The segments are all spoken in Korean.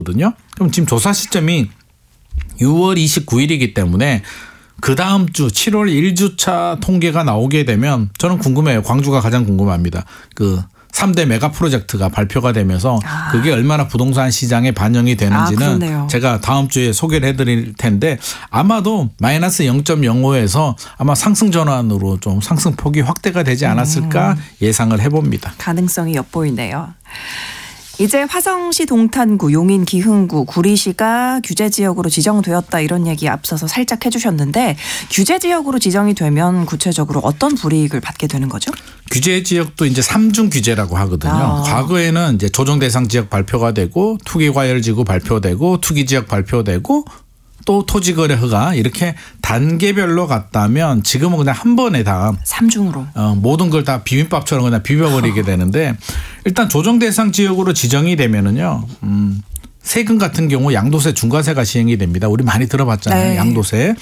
거거든요. 그럼 지금 조사 시점이 6월 29일이기 때문에 그 다음 주 7월 1주차 통계가 나오게 되면 저는 궁금해요. 광주가 가장 궁금합니다. 그 3대 메가 프로젝트가 발표가 되면서 그게 얼마나 부동산 시장에 반영이 되는지는 제가 다음 주에 소개를 해드릴 텐데 아마도 마이너스 0.05에서 아마 상승 전환으로 좀 상승폭이 확대가 되지 않았을까 예상을 해봅니다. 가능성이 엿보이네요. 이제 화성시 동탄구, 용인 기흥구, 구리시가 규제지역으로 지정되었다 이런 얘기 앞서서 살짝 해주셨는데 규제지역으로 지정이 되면 구체적으로 어떤 불이익을 받게 되는 거죠? 규제지역도 이제 3중 규제라고 하거든요. 과거에는 이제 조정대상 지역 발표가 되고 투기과열지구 발표되고 투기지역 발표되고 또 토지거래 허가 이렇게 단계별로 갔다면 지금은 그냥 한 번에 다 3중으로 모든 걸 다 비빔밥처럼 그냥 비벼버리게 되는데 일단 조정대상 지역으로 지정이 되면은요 세금 같은 경우 양도세 중과세가 시행이 됩니다. 우리 많이 들어봤잖아요. 네. 양도세.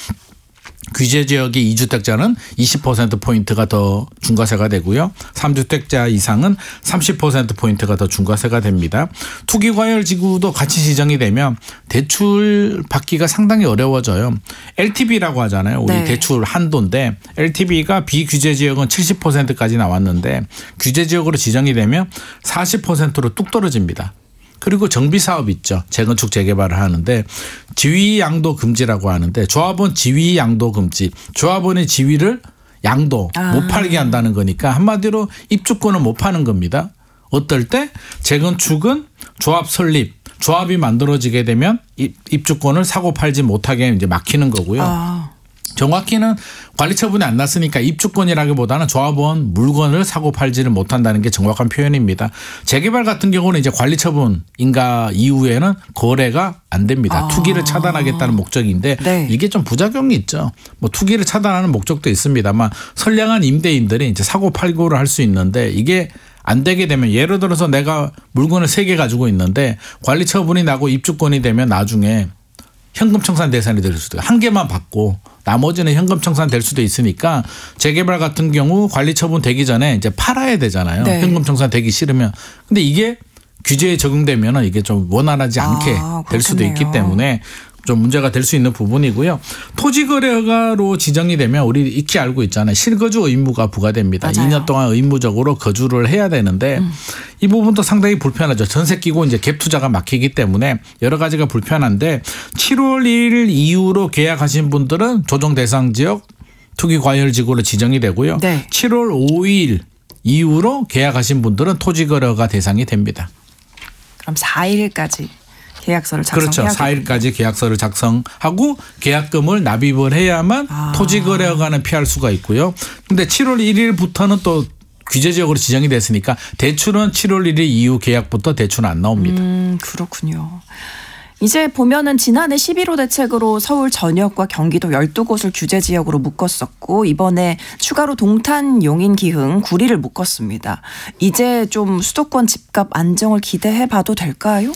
규제지역이 2주택자는 20%포인트가 더 중과세가 되고요. 3주택자 이상은 30%포인트가 더 중과세가 됩니다. 투기과열지구도 같이 지정이 되면 대출 받기가 상당히 어려워져요. LTV라고 하잖아요. 우리 대출 한도인데 LTV가 비규제지역은 70%까지 나왔는데 규제지역으로 지정이 되면 40%로 뚝 떨어집니다. 그리고 정비사업 있죠. 재건축 재개발을 하는데 지위양도 금지라고 하는데 조합원 지위양도 금지. 조합원의 지위를 양도 못 팔게 한다는 거니까 한마디로 입주권을 못 파는 겁니다. 어떨 때 재건축은 조합 설립. 조합이 만들어지게 되면 입주권을 사고 팔지 못하게 이제 막히는 거고요. 정확히는 관리 처분이 안 났으니까 입주권이라기보다는 조합원 물건을 사고 팔지를 못한다는 게 정확한 표현입니다. 재개발 같은 경우는 이제 관리 처분 인가 이후에는 거래가 안 됩니다. 투기를 차단하겠다는 목적인데 이게 좀 부작용이 있죠. 뭐 투기를 차단하는 목적도 있습니다만 선량한 임대인들이 이제 사고 팔고를 할 수 있는데 이게 안 되게 되면 예를 들어서 내가 물건을 3개 가지고 있는데 관리 처분이 나고 입주권이 되면 나중에 현금 청산 대상이 될 수도 있고 한 개만 받고 나머지는 현금 청산될 수도 있으니까 재개발 같은 경우 관리 처분 되기 전에 이제 팔아야 되잖아요. 현금 청산되기 싫으면. 근데 이게 규제에 적용되면 이게 좀 원활하지 않게 될 수도 있기 때문에 좀 문제가 될 수 있는 부분이고요. 토지거래 허가로 지정이 되면 우리 익히 알고 있잖아요. 실거주 의무가 부과됩니다. 2년 동안 의무적으로 거주를 해야 되는데 이 부분도 상당히 불편하죠. 전세 끼고 이제 갭 투자가 막히기 때문에 여러 가지가 불편한데 7월 1일 이후로 계약하신 분들은 조정 대상 지역 투기과열지구로 지정이 되고요. 7월 5일 이후로 계약하신 분들은 토지거래 허가 대상이 됩니다. 그럼 4일까지. 계약서를 작성해야 그렇죠. 4일까지 계약서를 작성하고 계약금을 납입을 해야만 토지거래 허가는 피할 수가 있고요. 그런데 7월 1일부터는 또 규제지역으로 지정이 됐으니까 대출은 7월 1일 이후 계약부터 대출은 안 나옵니다. 그렇군요. 이제 보면은 지난해 11호 대책으로 서울 전역과 경기도 12곳을 규제지역으로 묶었었고 이번에 추가로 동탄, 용인, 기흥, 구리를 묶었습니다. 이제 좀 수도권 집값 안정을 기대해 봐도 될까요?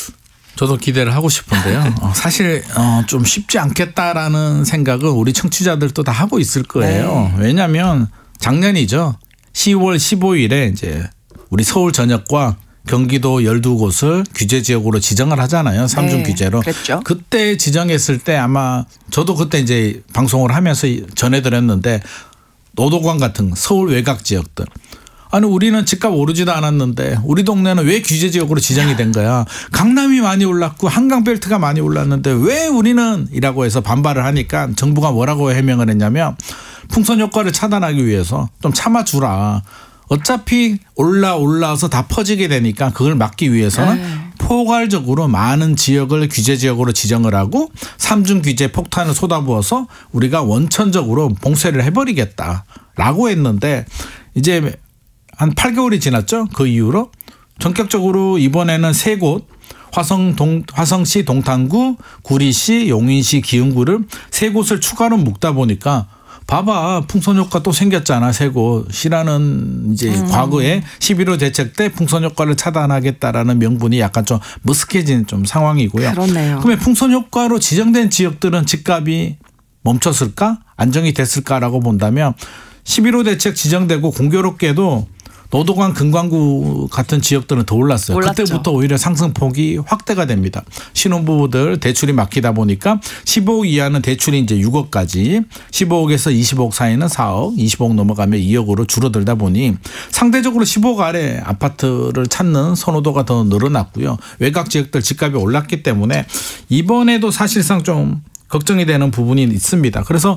저도 기대를 하고 싶은데요. 사실 좀 쉽지 않겠다라는 생각은 우리 청취자들도 다 하고 있을 거예요. 왜냐하면 작년이죠. 10월 15일에 이제 우리 서울 전역과 경기도 12곳을 규제지역으로 지정을 하잖아요. 3중 규제로. 그랬죠. 그때 지정했을 때 아마 저도 그때 이제 방송을 하면서 전해드렸는데 노도관 같은 서울 외곽 지역들. 아니 우리는 집값 오르지도 않았는데 우리 동네는 왜 규제지역으로 지정이 된 거야. 강남이 많이 올랐고 한강벨트가 많이 올랐는데 왜 우리는 이라고 해서 반발을 하니까 정부가 뭐라고 해명을 했냐면 풍선 효과를 차단하기 위해서 좀 참아주라. 어차피 올라서 다 퍼지게 되니까 그걸 막기 위해서는 포괄적으로 많은 지역을 규제지역으로 지정을 하고 3중 규제 폭탄을 쏟아부어서 우리가 원천적으로 봉쇄를 해버리겠다라고 했는데 이제 한 8개월이 지났죠. 그 이후로 전격적으로 이번에는 3곳 화성시 동탄구, 구리시, 용인시, 기흥구를 3곳을 추가로 묶다 보니까 봐봐 풍선 효과 또 생겼잖아. 3곳이라는 이제 과거에 11호 대책 때 풍선 효과를 차단하겠다라는 명분이 약간 좀 머쓱해진 좀 상황이고요. 그렇네요. 그러면 풍선 효과로 지정된 지역들은 집값이 멈췄을까? 안정이 됐을까라고 본다면 11호 대책 지정되고 공교롭게도 노도관 금강구 같은 지역들은 더 올랐어요. 올랐죠. 그때부터 오히려 상승폭이 확대가 됩니다. 신혼부부들 대출이 막히다 보니까 15억 이하는 대출이 이제 6억까지 15억에서 20억 사이는 4억 20억 넘어가면 2억으로 줄어들다 보니 상대적으로 15억 아래 아파트를 찾는 선호도가 더 늘어났고요. 외곽 지역들 집값이 올랐기 때문에 이번에도 사실상 좀 걱정이 되는 부분이 있습니다. 그래서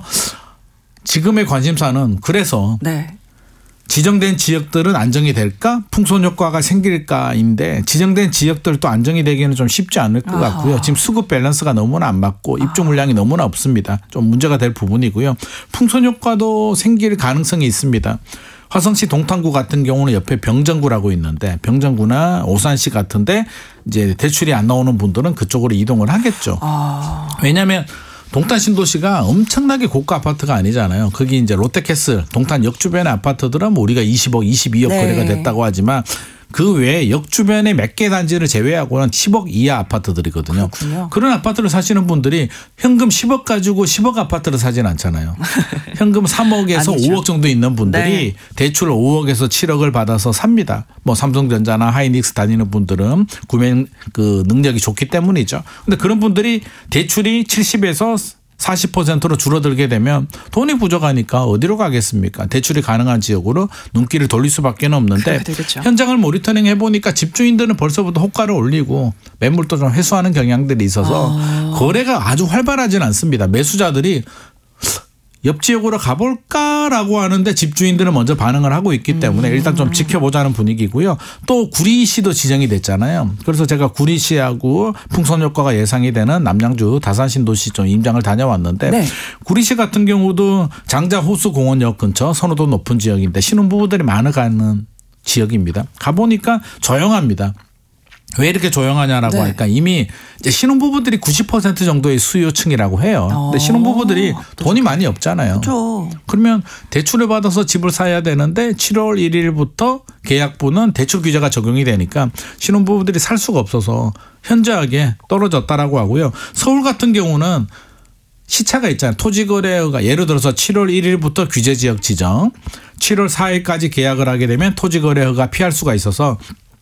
지금의 관심사는 그래서 네. 지정된 지역들은 안정이 될까 풍선 효과가 생길까인데 지정된 지역들도 안정이 되기는 좀 쉽지 않을 것 같고요. 지금 수급 밸런스가 너무나 안 맞고 입주 물량이 너무나 없습니다. 좀 문제가 될 부분이고요. 풍선 효과도 생길 가능성이 있습니다. 화성시 동탄구 같은 경우는 옆에 병정구라고 있는데 병정구나 오산시 같은데 이제 대출이 안 나오는 분들은 그쪽으로 이동을 하겠죠. 왜냐하면 동탄 신도시가 엄청나게 고가 아파트가 아니잖아요. 거기 이제 롯데캐슬 동탄역 주변의 아파트들은 뭐 우리가 20억, 22억 네. 거래가 됐다고 하지만 그 외에 역 주변의 몇 개 단지를 제외하고는 10억 이하 아파트들이거든요. 그렇군요. 그런 아파트를 사시는 분들이 현금 10억 가지고 10억 아파트를 사진 않잖아요. 현금 3억에서 아니죠. 5억 정도 있는 분들이 네. 대출 5억에서 7억을 받아서 sab니다. 뭐 삼성전자나 하이닉스 다니는 분들은 구매 그 능력이 좋기 때문이죠. 근데 그런 분들이 대출이 70에서 40%로 줄어들게 되면 돈이 부족하니까 어디로 가겠습니까? 대출이 가능한 지역으로 눈길을 돌릴 수밖에 없는데 그렇게 되겠죠. 현장을 모니터링 해보니까 집주인들은 벌써부터 호가를 올리고 매물도 좀 회수하는 경향들이 있어서 거래가 아주 활발하지는 않습니다. 매수자들이 옆 지역으로 가볼까라고 하는데 집주인들은 먼저 반응을 하고 있기 때문에 일단 좀 지켜보자는 분위기고요. 또 구리시도 지정이 됐잖아요. 그래서 제가 구리시하고 풍선 효과가 예상이 되는 남양주 다산신도시 좀 임장을 다녀왔는데 네. 구리시 같은 경우도 장자 호수공원역 근처 선호도 높은 지역인데 신혼부부들이 많이 가는 지역입니다. 가보니까 조용합니다. 왜 이렇게 조용하냐라고 네. 하니까 이미 이제 신혼부부들이 90% 정도의 수요층이라고 해요. 근데 신혼부부들이 돈이 많이 없잖아요. 그렇죠. 그러면 대출을 받아서 집을 사야 되는데 7월 1일부터 계약부는 대출 규제가 적용이 되니까 신혼부부들이 살 수가 없어서 현저하게 떨어졌다라고 하고요. 서울 같은 경우는 시차가 있잖아요. 토지거래가 예를 들어서 7월 1일부터 규제지역 지정 7월 4일까지 계약을 하게 되면 토지거래가 피할 수가 있어서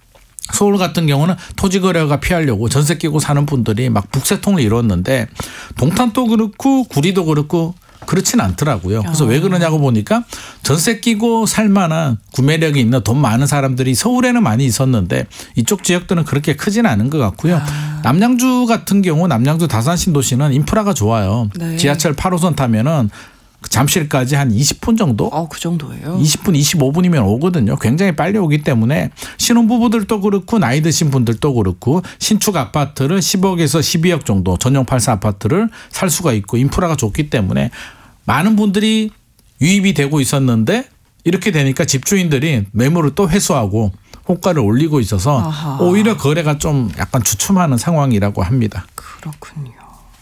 서울 같은 경우는 토지거래가 피하려고 전세 끼고 사는 분들이 막 북새통을 이뤘는데 동탄도 그렇고 구리도 그렇고 그렇진 않더라고요. 그래서 왜 그러냐고 보니까 전세 끼고 살 만한 구매력이 있는 돈 많은 사람들이 서울에는 많이 있었는데 이쪽 지역들은 그렇게 크진 않은 것 같고요. 남양주 같은 경우 남양주 다산신도시는 인프라가 좋아요. 네. 지하철 8호선 타면은 잠실까지 한 20분 정도? 그 정도예요. 20분, 25분이면 오거든요. 굉장히 빨리 오기 때문에 신혼부부들도 그렇고 나이 드신 분들도 그렇고 신축 아파트를 10억에서 12억 정도 전용 8사 아파트를 살 수가 있고 인프라가 좋기 때문에 많은 분들이 유입이 되고 있었는데 이렇게 되니까 집주인들이 매물을 또 회수하고 호가를 올리고 있어서 아하. 오히려 거래가 좀 약간 주춤하는 상황이라고 합니다. 그렇군요.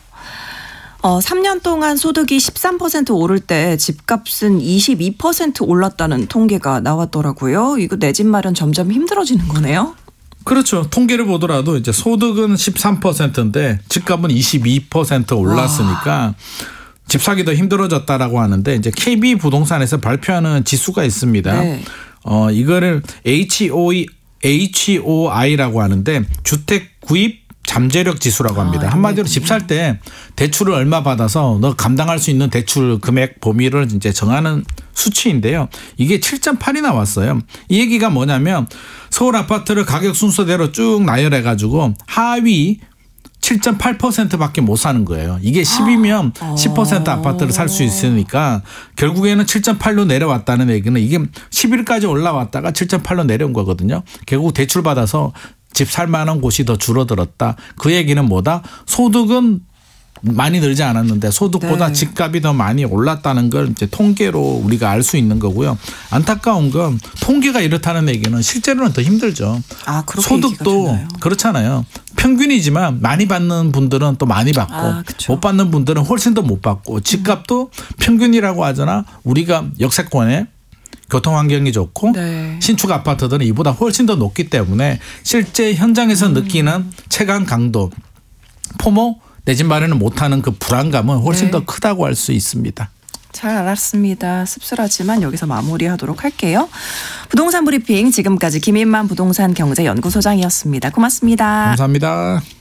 3년 동안 소득이 13% 오를 때 집값은 22% 올랐다는 통계가 나왔더라고요. 이거 내 집 마련 점점 힘들어지는 거네요. 그렇죠. 통계를 보더라도 이제 소득은 13%인데 집값은 22% 올랐으니까 집 사기 더 힘들어졌다라고 하는데 이제 KB 부동산에서 발표하는 지수가 있습니다. 네. 이거를 HOI라고 하는데 주택 구입 잠재력 지수라고 합니다. 한마디로 집 살 때 대출을 얼마 받아서 너 감당할 수 있는 대출 금액 범위를 이제 정하는 수치인데요. 이게 7.8이 나왔어요. 이 얘기가 뭐냐면 서울 아파트를 가격 순서대로 쭉 나열해 가지고 하위 7.8%밖에 못 사는 거예요. 이게 10이면 10% 아파트를 살 수 있으니까 결국에는 7.8로 내려왔다는 얘기는 이게 11까지 올라왔다가 7.8로 내려온 거거든요. 결국 대출 받아서 집 살 만한 곳이 더 줄어들었다. 그 얘기는 뭐다? 소득은 많이 늘지 않았는데 소득보다 네. 집값이 더 많이 올랐다는 걸 이제 통계로 우리가 알 수 있는 거고요. 안타까운 건 통계가 이렇다는 얘기는 실제로는 더 힘들죠. 그렇게 소득도 얘기가 되나요? 그렇잖아요. 평균이지만 많이 받는 분들은 또 많이 받고 그쵸. 못 받는 분들은 훨씬 더 못 받고 집값도 평균이라고 하잖아. 우리가 역세권에 교통 환경이 좋고 네. 신축 아파트들은 이보다 훨씬 더 높기 때문에 실제 현장에서 느끼는 체감 강도, 포모 내 집 마련을 못하는 그 불안감은 훨씬 네. 더 크다고 할 수 있습니다. 잘 알았습니다. 씁쓸하지만 여기서 마무리하도록 할게요. 부동산 브리핑 지금까지 김인만 부동산 경제연구소장이었습니다. 고맙습니다. 감사합니다.